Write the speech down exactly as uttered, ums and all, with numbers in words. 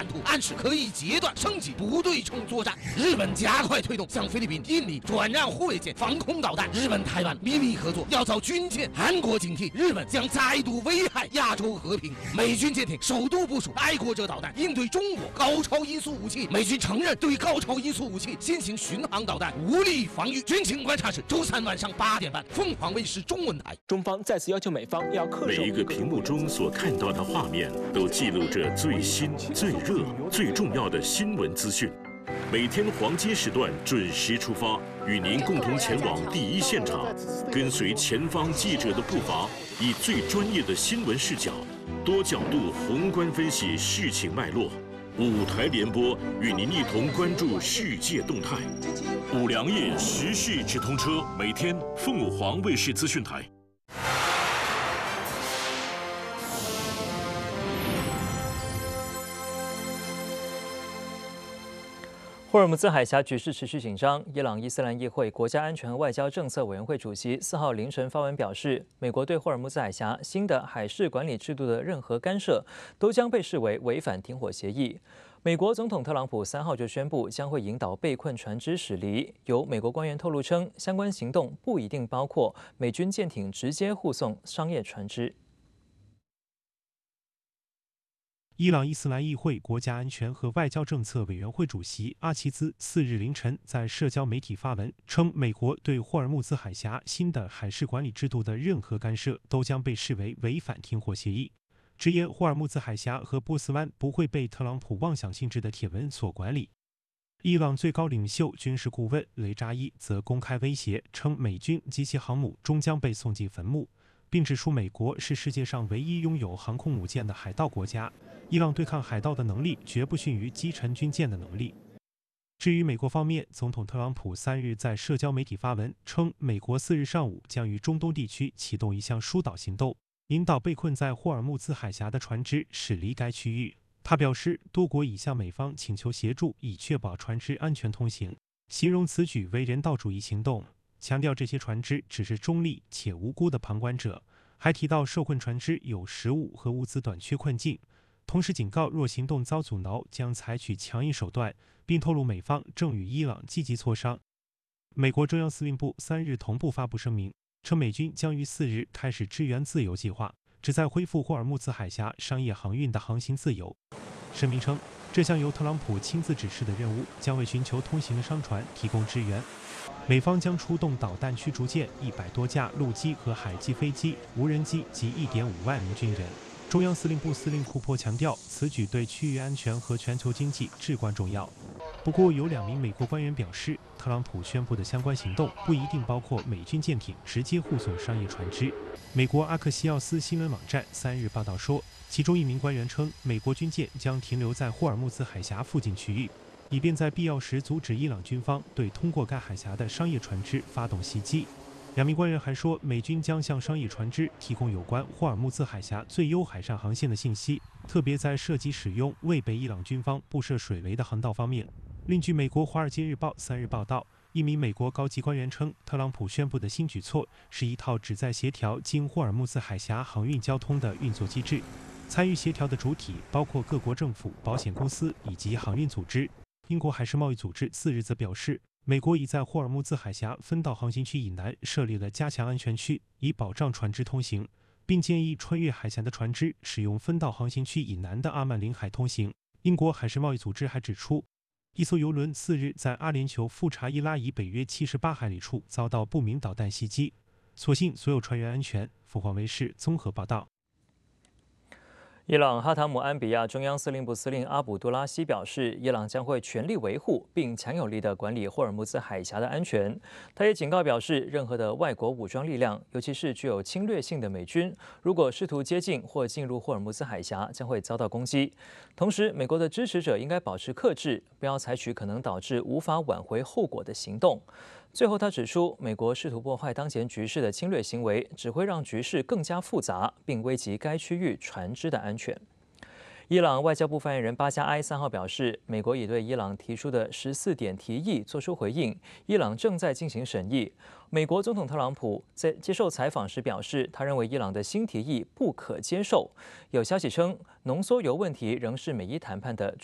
版图，暗示可以阶段升级不对称作战。日本加快推动向菲律宾、印尼转让护卫舰、防空导弹。日本台湾秘密合作，要造军舰。韩国警惕日本将再度危害亚洲和平。美军舰艇首度部署爱国者导弹，应对中国高超音速武器。美军承认对高超音速武器新型巡航导弹无力防御。军情观察室周三晚上八点半，凤凰卫视中文台。 中方再次要求美方要恪守。 每一个屏幕中所看到的画面，都记录着最新、最热、最重要的新闻资讯。每天黄金时段准时出发，与您共同前往第一现场，跟随前方记者的步伐，以最专业的新闻视角，多角度宏观分析事情脉络。五台联播与您一同关注世界动态。五粮液时事直通车，每天凤凰卫视资讯台。 霍尔木兹海峡局势持续紧张。伊朗伊斯兰议会国家安全和外交政策委员会主席四号凌晨发文表示，美国对霍尔木兹海峡新的海事管理制度的任何干涉，都将被视为违反停火协议。美国总统特朗普三号就宣布，将会引导被困船只驶离。有美国官员透露称，相关行动不一定包括美军舰艇直接护送商业船只。 伊朗伊斯兰议会国家安全和外交政策委员会主席阿齐兹四日凌晨在社交媒体发文称，美国对霍尔木兹海峡新的海事管理制度的任何干涉都将被视为违反停火协议，直言霍尔木兹海峡和波斯湾不会被特朗普妄想性质的帖文所管理。伊朗最高领袖军事顾问雷扎伊则公开威胁称，美军及其航母终将被送进坟墓，并指出美国是世界上唯一拥有航空母舰的海盗国家，伊朗对抗海盗的能力绝不逊于击沉军舰的能力。至于美国方面，总统特朗普三日在社交媒体发文称，美国四日上午将于中东地区启动一项疏导行动，引导被困在霍尔木兹海峡的船只驶离该区域。他表示，多国已向美方请求协助，以确保船只安全通行，形容此举为人道主义行动，强调这些船只只是中立且无辜的旁观者，还提到受困船只有食物和物资短缺困境，同时警告若行动遭阻挠将采取强硬手段，并透露美方正与伊朗积极磋商。美国中央司令部三日同步发布声明，称美军将于四日开始支援自由计划，旨在恢复霍尔木兹海峡商业航运的航行自由。声明称，这项由特朗普亲自指示的任务将为寻求通行的商船提供支援。美方将出动导弹驱逐舰一百多架陆基和海基飞机、无人机及一点五万名军人。中央司令部司令库珀强调，此举对区域安全和全球经济至关重要。不过，有两名美国官员表示，特朗普宣布的相关行动不一定包括美军舰艇直接护送商业船只。美国阿克西奥斯新闻网站三日报道说，其中一名官员称，美国军舰将停留在霍尔木兹海峡附近区域，以便在必要时阻止伊朗军方对通过该海峡的商业船只发动袭击。两名官员还说，美军将向商业船只提供有关霍尔木兹海峡最优海上航线的信息，特别在涉及使用未被伊朗军方布设水围的航道方面。另据美国《华尔街日报》三日报道，一名美国高级官员称，特朗普宣布的新举措是一套旨在协调经霍尔木兹海峡航运交通的运作机制，参与协调的主体包括各国政府、保险公司以及航运组织。英国海事贸易组织四日则表示，美国已在霍尔木兹海峡分道航行区以南设立了加强安全区，以保障船只通行，并建议穿越海峡的船只使用分道航行区以南的阿曼领海通行。英国海事贸易组织还指出，一艘邮轮四日在阿联酋富查伊拉以北约七十八海里处遭到不明导弹袭击，所幸所有船员安全。凤凰卫视综合报道。 伊朗哈塔姆安比亚中央司令部司令阿卜杜拉希表示，伊朗将会全力维护并强有力地管理霍尔木兹海峡的安全。他也警告表示，任何的外国武装力量，尤其是具有侵略性的美军，如果试图接近或进入霍尔木兹海峡，将会遭到攻击。同时，美国的支持者应该保持克制，不要采取可能导致无法挽回后果的行动。最后，他指出，美国试图破坏当前局势的侵略行为，只会让局势更加复杂，并危及该区域船只的安全。伊朗外交部发言人巴加埃三号表示，美国已对伊朗提出的十四点提议作出回应，伊朗正在进行审议。美国总统特朗普在接受采访时表示，他认为伊朗的新提议不可接受。有消息称，浓缩铀问题仍是美伊谈判的